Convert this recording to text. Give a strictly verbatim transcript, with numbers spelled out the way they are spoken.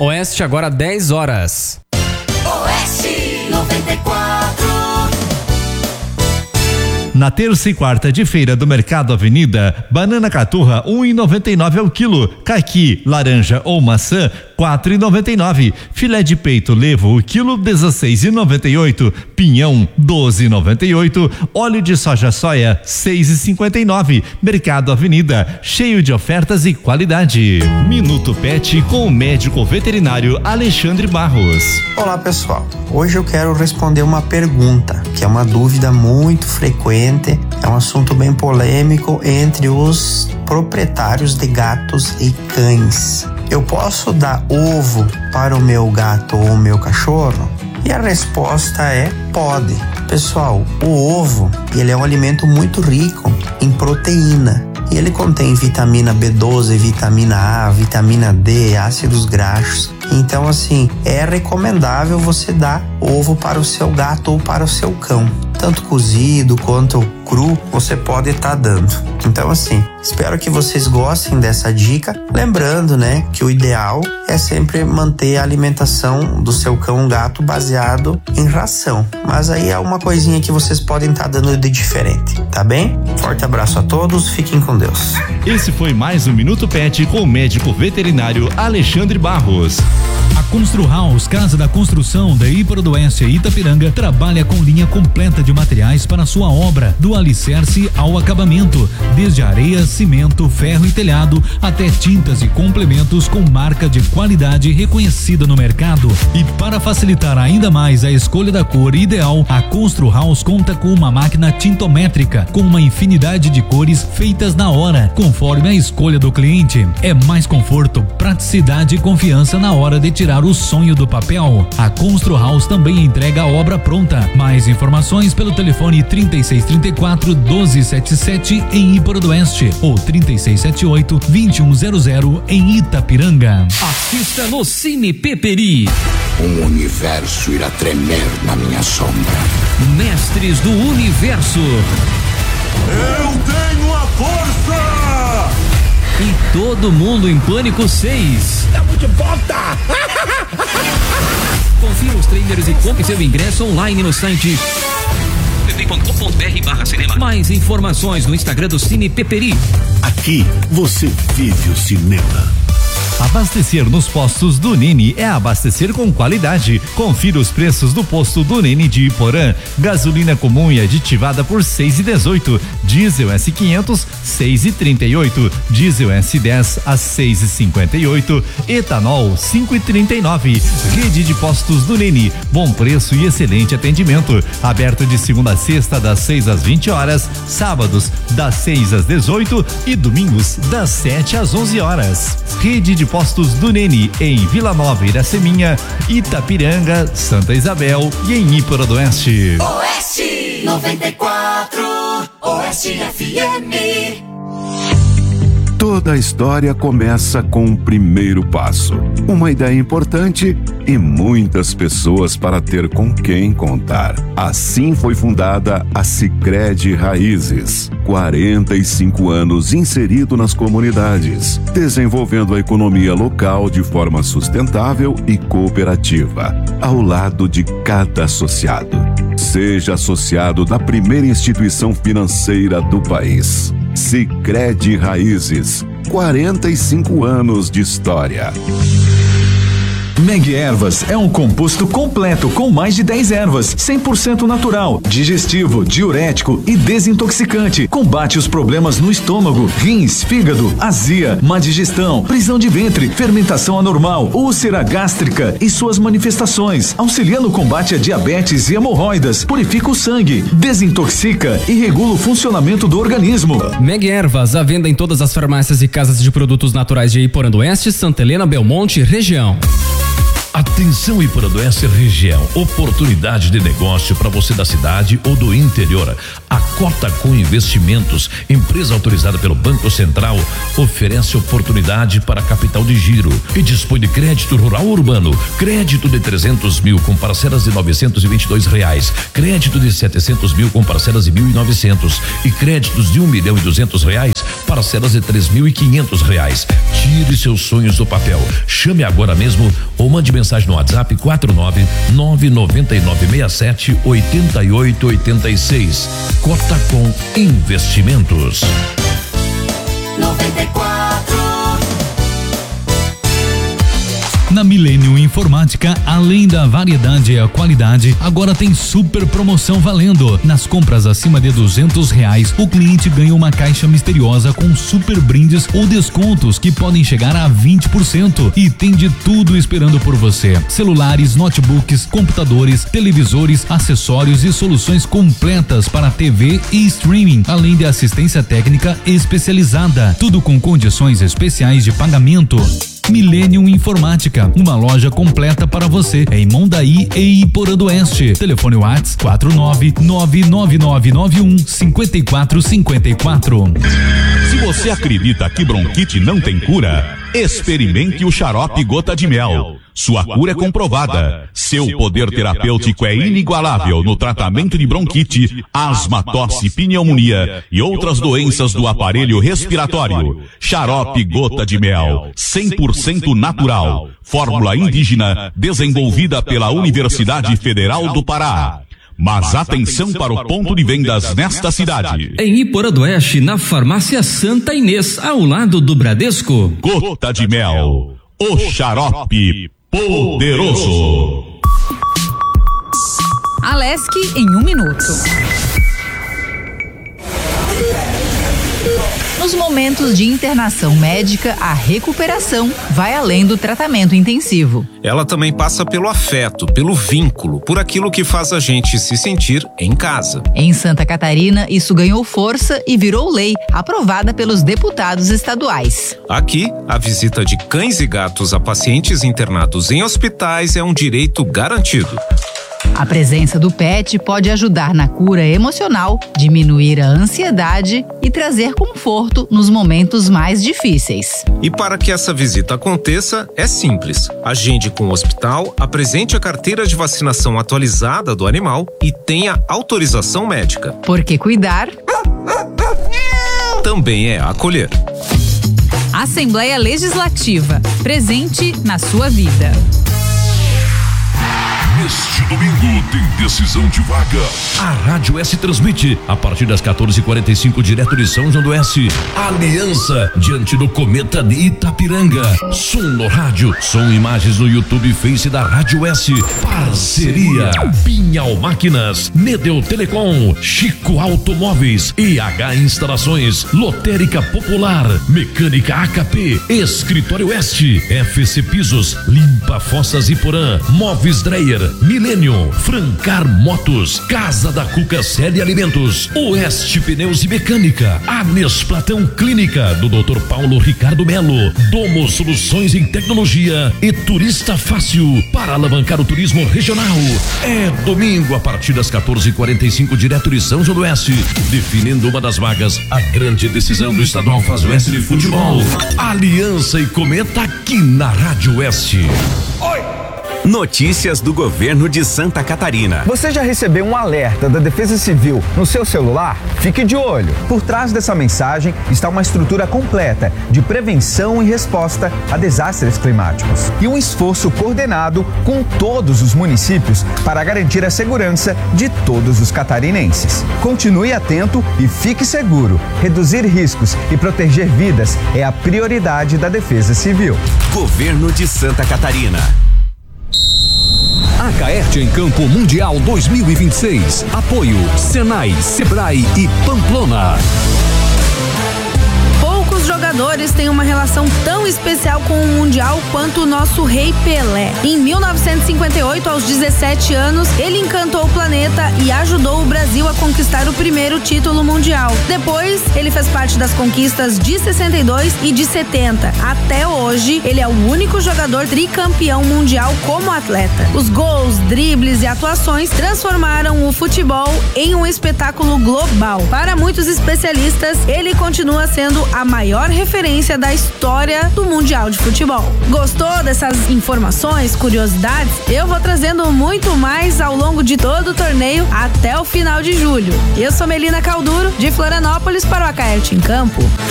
Oeste agora dez horas. Oeste noventa e quatro. Na terça e quarta de feira do Mercado Avenida, banana caturra um e noventa e nove ao quilo, caqui, laranja ou maçã quatro e noventa e nove, filé de peito levo o quilo dezesseis e noventa e oito, pinhão doze e noventa e oito, óleo de soja soia seis e cinquenta e nove. Mercado Avenida, cheio de ofertas e qualidade. Minuto Pet com o médico veterinário Alexandre Barros. Olá pessoal, hoje eu quero responder uma pergunta que é uma dúvida muito frequente, é um assunto bem polêmico entre os proprietários de gatos e cães. Eu posso dar ovo para o meu gato ou o meu cachorro? E a resposta é pode. Pessoal, o ovo, ele é um alimento muito rico em proteína. E ele contém vitamina B doze, vitamina A, vitamina D, ácidos graxos. Então, assim, é recomendável você dar ovo para o seu gato ou para o seu cão. Tanto cozido quanto cru, você pode estar dando. Então, assim, espero que vocês gostem dessa dica. Lembrando, né, que o ideal é sempre manter a alimentação do seu cão ou gato baseado em ração. Mas aí é uma coisinha que vocês podem estar dando de diferente, tá bem? Forte abraço a todos, fiquem com Deus. Esse foi mais um Minuto Pet com o médico veterinário Alexandre Barros. A Constru House, Casa da Construção da Iparodoeste e Itapiranga, trabalha com linha completa de materiais para sua obra, do alicerce ao acabamento, desde areia, cimento, ferro e telhado, até tintas e complementos com marca de qualidade reconhecida no mercado. E para facilitar ainda mais a escolha da cor ideal, a Constru House conta com uma máquina tintométrica, com uma infinidade de cores feitas na hora, conforme a escolha do cliente. É mais conforto, praticidade e confiança na hora de tirar o sonho do papel. A Constru House também entrega a obra pronta. Mais informações pelo telefone trinta e seis, trinta e quatro, doze setenta e sete em Iparodoeste ou trinta e seis setenta e oito, vinte e um zero zero em Itapiranga. Assista no Cine Peperi. Um universo irá tremer na minha sombra. Mestres do Universo. Eu tenho a força! E Todo Mundo em Pânico seis. Estamos de volta! Confira os trailers e compre seu ingresso online no site p p ponto com ponto b r barra cinema. Mais informações no Instagram do Cine Peperi. Aqui você vive o cinema. Abastecer nos postos do Nene é abastecer com qualidade. Confira os preços do posto do Nene de Iporã. Gasolina comum e aditivada por seis e dezoito. Diesel S quinhentos, seis e trinta e oito. Diesel S dez a seis e cinquenta e oito. Etanol cinco e trinta e nove. Rede de postos do Nene. Bom preço e excelente atendimento. Aberto de segunda a sexta das seis às vinte horas, sábados das seis às dezoito e domingos das sete às onze horas. Rede de postos do Nene em Vila Nova, Iraceminha, Itapiranga, Santa Isabel e em Iparodoeste. Oeste noventa e quatro, Oeste F M. Toda a história começa com um primeiro passo, uma ideia importante e muitas pessoas para ter com quem contar. Assim foi fundada a Sicredi Raízes. quarenta e cinco anos inserido nas comunidades, desenvolvendo a economia local de forma sustentável e cooperativa, ao lado de cada associado. Seja associado da primeira instituição financeira do país. Sicredi Raízes, quarenta e cinco anos de história. Meg Ervas é um composto completo com mais de dez ervas, cem por cento natural, digestivo, diurético e desintoxicante. Combate os problemas no estômago, rins, fígado, azia, má digestão, prisão de ventre, fermentação anormal, úlcera gástrica e suas manifestações. Auxilia no combate a diabetes e hemorroidas, purifica o sangue, desintoxica e regula o funcionamento do organismo. Meg Ervas, à venda em todas as farmácias e casas de produtos naturais de Iporã do Oeste, Santa Helena, Belmonte, região. Atenção Iporanduense região, oportunidade de negócio para você da cidade ou do interior. A Cotacom Investimentos, empresa autorizada pelo Banco Central, oferece oportunidade para capital de giro e dispõe de crédito rural urbano, crédito de trezentos mil com parcelas de novecentos e vinte e dois reais, crédito de setecentos mil com parcelas de mil e novecentos e créditos de um milhão e duzentos reais, parcelas de três mil e quinhentos reais. Tire seus sonhos do papel. Chame agora mesmo ou mande mensagem no WhatsApp quatro nove nove nove nove seis sete oito oito oito seis. Cotacom Investimentos. noventa e quatro. Na Millennium Informática, além da variedade e a qualidade, agora tem super promoção valendo. Nas compras acima de duzentos reais, o cliente ganha uma caixa misteriosa com super brindes ou descontos que podem chegar a vinte por cento. E tem de tudo esperando por você: celulares, notebooks, computadores, televisores, acessórios e soluções completas para T V e streaming, além de assistência técnica especializada. Tudo com condições especiais de pagamento. Millennium Informática, uma loja completa para você em Mondaí e Iporanduense. Telefone WhatsApp quatro nove nove nove nove nove um cinco quatro cinco quatro. Se você acredita que bronquite não tem cura, experimente o xarope Gota de Mel. Sua cura é comprovada. Seu poder terapêutico é inigualável no tratamento de bronquite, asma, tosse, pneumonia e outras doenças do aparelho respiratório. Xarope Gota de Mel, cem por cento natural. Fórmula indígena desenvolvida pela Universidade Federal do Pará. Mas atenção para o ponto de vendas nesta cidade. Em Iporanduense, na farmácia Santa Inês, ao lado do Bradesco. Gota de Mel, o xarope poderoso. Alesc em um minuto. Nos momentos de internação médica, a recuperação vai além do tratamento intensivo. Ela também passa pelo afeto, pelo vínculo, por aquilo que faz a gente se sentir em casa. Em Santa Catarina, isso ganhou força e virou lei, aprovada pelos deputados estaduais. Aqui, a visita de cães e gatos a pacientes internados em hospitais é um direito garantido. A presença do pet pode ajudar na cura emocional, diminuir a ansiedade e trazer conforto nos momentos mais difíceis. E para que essa visita aconteça, é simples. Agende com o hospital, apresente a carteira de vacinação atualizada do animal e tenha autorização médica. Porque cuidar também é acolher. Assembleia Legislativa, presente na sua vida. Neste domingo tem decisão de vaga. A Rádio S transmite a partir das quatorze e quarenta e cinco direto de São João do S. Aliança diante do Cometa de Itapiranga. Som no rádio, som e imagens no YouTube e Face da Rádio S. Parceria Pinhal Máquinas, Nedel Telecom, Chico Automóveis, E H Instalações, Lotérica Popular, Mecânica A K P, Escritório Oeste, F C Pisos, Limpa Fossas Iporã, Móveis Dreyer, Millennium, Francar Motos, Casa da Cuca Série Alimentos, Oeste Pneus e Mecânica, Anes Platão Clínica, do doutor Paulo Ricardo Melo, Domo Soluções em Tecnologia e Turista Fácil, para alavancar o turismo regional. É domingo a partir das quatorze e quarenta e cinco, direto de São João do Oeste, definindo uma das vagas, a grande decisão do Estadual Faz Oeste de Futebol. Aliança e Cometa aqui na Rádio Oeste. Oi! Notícias do governo de Santa Catarina. Você já recebeu um alerta da Defesa Civil no seu celular? Fique de olho. Por trás dessa mensagem está uma estrutura completa de prevenção e resposta a desastres climáticos e um esforço coordenado com todos os municípios para garantir a segurança de todos os catarinenses. Continue atento e fique seguro. Reduzir riscos e proteger vidas é a prioridade da Defesa Civil. Governo de Santa Catarina. A Caerte em Campo Mundial dois mil e vinte e seis. Apoio Senai, Sebrae e Pamplona. Poucos jogadores têm uma relação tão especial com o Mundial quanto o nosso rei Pelé. Em mil novecentos e cinquenta e oito, aos dezessete anos, ele encantou o planeta e ajudou o Brasil a conquistar o primeiro título mundial. Depois, ele fez parte das conquistas de sessenta e dois e de setenta. Até hoje, ele é o único jogador tricampeão mundial como atleta. Os gols, dribles e atuações transformaram o futebol em um espetáculo global. Para muitos especialistas, ele continua sendo a maior referência da história do Mundial de Futebol. Gostou dessas informações, curiosidades? Eu vou trazendo muito mais ao longo de todo o torneio até o final de julho. Eu sou Melina Calduro, de Florianópolis, para o Acaerte em Campo.